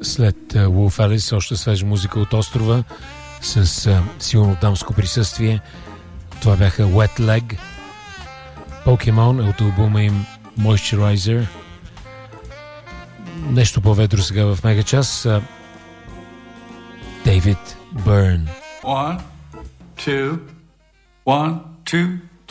След Wolf Alice, още свежа музика от острова с силно дамско присъствие. Това бяха Wet Leg. Pokemon от албума им Moisturizer. Нещо по-ведро сега в Мегачас. David Byrne. 1, 2, 1, 2